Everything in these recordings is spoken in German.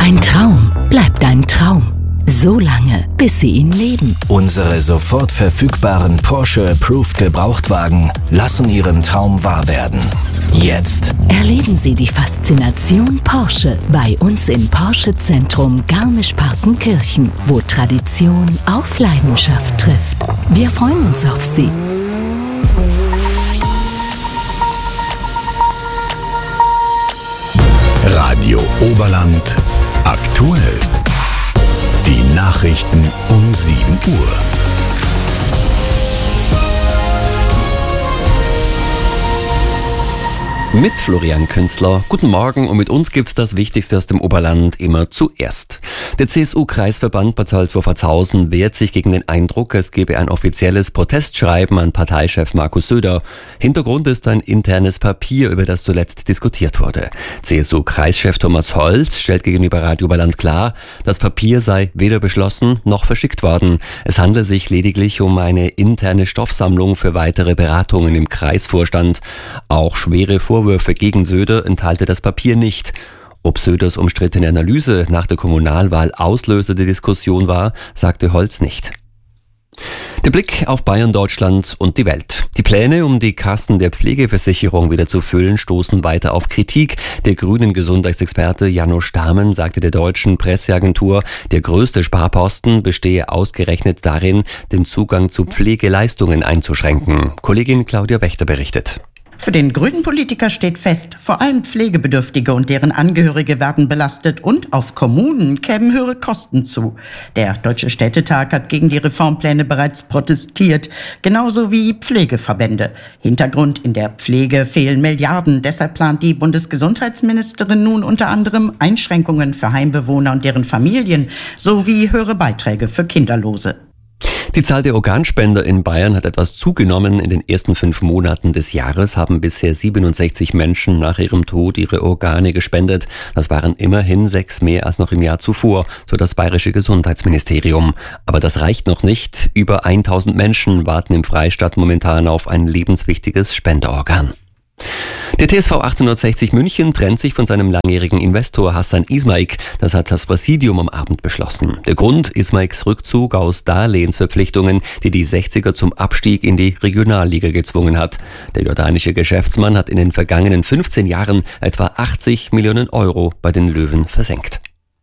Ein Traum bleibt ein Traum. So lange, bis Sie ihn leben. Unsere sofort verfügbaren Porsche Approved Gebrauchtwagen lassen Ihren Traum wahr werden. Jetzt Erleben Sie die Faszination Porsche bei uns im Porsche Zentrum Garmisch-Partenkirchen, wo Tradition auf Leidenschaft trifft. Wir freuen uns auf Sie. Radio Oberland aktuell. Die Nachrichten um 7 Uhr. Mit Florian Künzler. Guten Morgen und mit uns gibt's das Wichtigste aus dem Oberland immer zuerst. Der CSU-Kreisverband Bad Salzuflen wehrt sich gegen den Eindruck, es gebe ein offizielles Protestschreiben an Parteichef Markus Söder. Hintergrund ist ein internes Papier, über das zuletzt diskutiert wurde. CSU-Kreischef Thomas Holz stellt gegenüber Radio Oberland klar, das Papier sei weder beschlossen noch verschickt worden. Es handle sich lediglich um eine interne Stoffsammlung für weitere Beratungen im Kreisvorstand. Auch schwere Vorwürfe gegen Söder enthalte das Papier nicht. Ob Söders umstrittene Analyse nach der Kommunalwahl Auslöser der Diskussion war, sagte Holz nicht. Der Blick auf Bayern, Deutschland und die Welt. Die Pläne, um die Kassen der Pflegeversicherung wieder zu füllen, stoßen weiter auf Kritik. Der grünen Gesundheitsexperte Janusz Dahmen sagte der deutschen Presseagentur, der größte Sparposten bestehe ausgerechnet darin, den Zugang zu Pflegeleistungen einzuschränken. Kollegin Claudia Wächter berichtet. Für den grünen Politiker steht fest, vor allem Pflegebedürftige und deren Angehörige werden belastet und auf Kommunen kämen höhere Kosten zu. Der Deutsche Städtetag hat gegen die Reformpläne bereits protestiert, genauso wie Pflegeverbände. Hintergrund: in der Pflege fehlen Milliarden. Deshalb plant die Bundesgesundheitsministerin nun unter anderem Einschränkungen für Heimbewohner und deren Familien sowie höhere Beiträge für Kinderlose. Die Zahl der Organspender in Bayern hat etwas zugenommen. In den ersten 5 Monaten des Jahres haben bisher 67 Menschen nach ihrem Tod ihre Organe gespendet. Das waren immerhin 6 mehr als noch im Jahr zuvor, so das bayerische Gesundheitsministerium. Aber das reicht noch nicht. Über 1000 Menschen warten im Freistaat momentan auf ein lebenswichtiges Spenderorgan. Der TSV 1860 München trennt sich von seinem langjährigen Investor Hassan Ismaik. Das hat das Präsidium am Abend beschlossen. Der Grund: Ismaiks Rückzug aus Darlehensverpflichtungen, die die 60er zum Abstieg in die Regionalliga gezwungen hat. Der jordanische Geschäftsmann hat in den vergangenen 15 Jahren etwa 80 Millionen Euro bei den Löwen versenkt.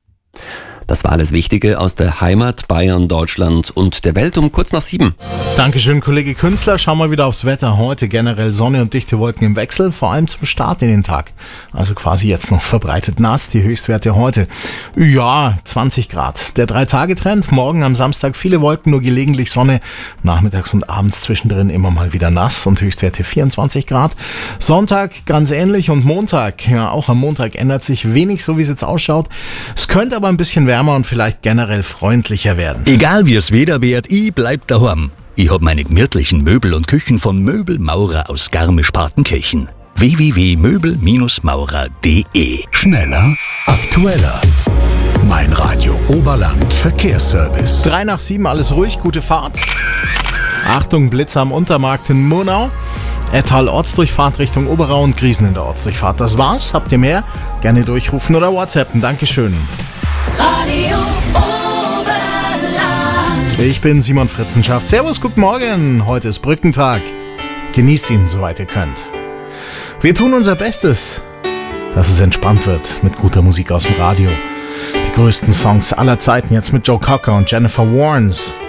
Das war alles Wichtige aus der Heimat, Bayern, Deutschland und der Welt um kurz nach 7. Dankeschön, Kollege Künzler. Schauen wir wieder aufs Wetter. Heute generell Sonne und dichte Wolken im Wechsel, vor allem zum Start in den Tag. Also quasi jetzt noch verbreitet nass. Die Höchstwerte heute, 20 Grad. Der 3-Tage-Trend, morgen am Samstag viele Wolken, nur gelegentlich Sonne. Nachmittags und abends zwischendrin immer mal wieder nass und Höchstwerte 24 Grad. Sonntag ganz ähnlich und Montag, auch am Montag ändert sich wenig, so wie es jetzt ausschaut. Es könnte aber ein bisschen wärmer und vielleicht generell freundlicher werden. Egal wie es Wetter wird, ich bleib daheim. Ich hab meine gemütlichen Möbel und Küchen von Möbelmaurer aus Garmisch-Partenkirchen. www.möbelmaurer.de. Schneller, aktueller. Mein Radio Oberland Verkehrsservice. 3 nach 7, alles ruhig, gute Fahrt. Achtung, Blitzer am Untermarkt in Murnau. Ettal Ortsdurchfahrt Richtung Oberau und Griesen in der Ortsdurchfahrt. Das war's. Habt ihr mehr? Gerne durchrufen oder WhatsAppen. Dankeschön. Radio Oberland. Ich bin Simon Fritzenschaft. Servus, guten Morgen. Heute ist Brückentag. Genießt ihn, soweit ihr könnt. Wir tun unser Bestes, dass es entspannt wird mit guter Musik aus dem Radio. Die größten Songs aller Zeiten jetzt mit Joe Cocker und Jennifer Warnes.